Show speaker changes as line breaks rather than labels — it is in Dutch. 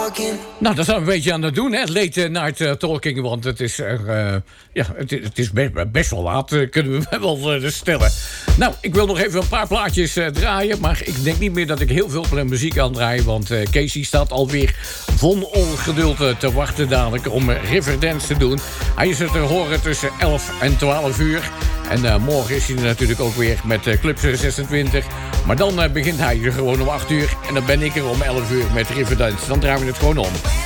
Nou, dat zijn we een beetje aan het doen, hè? Late night talking, want het is, het is best wel laat, kunnen we wel stellen. Nou, ik wil nog even een paar plaatjes draaien, maar ik denk niet meer dat ik heel veel muziek kan draaien, want Casey staat alweer vol ongeduld te wachten dadelijk om Riverdance te doen. Hij is er te horen tussen 11 en 12 uur. En morgen is hij er natuurlijk ook weer met Club 26. Maar dan begint hij er gewoon om 8 uur. En dan ben ik er om 11 uur met Riverdance. Dan draaien we het gewoon om.